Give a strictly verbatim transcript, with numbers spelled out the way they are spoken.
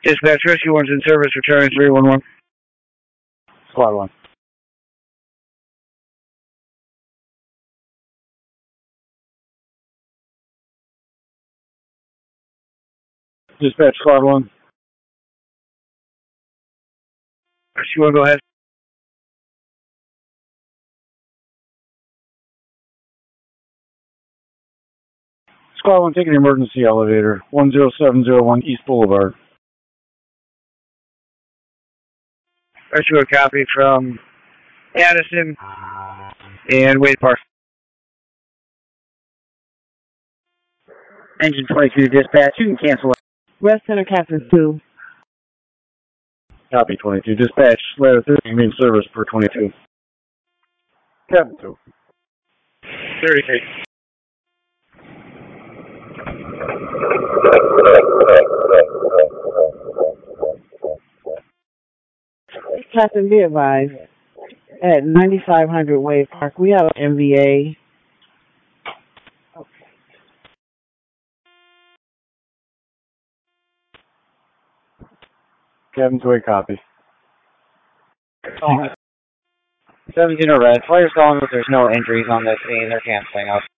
Dispatch, rescue one's in service, returning three one one. Squad one. Dispatch, squad one. Rescue one, go ahead. Squad one, taking the emergency elevator, one zero seven zero one East Boulevard. Rescue a copy from Addison and Wade Park. Engine twenty-two, dispatch, you can cancel it. West Center, Captain two. Copy, twenty-two. Dispatch, ladder thirty, main service for twenty-two. Captain two. thirty-three. Captain, be advised. At ninety-five hundred Wade Park, we have an M V A. Captain two, a copy. seventeen red. Players calling that there's no injuries on this scene. They're canceling us.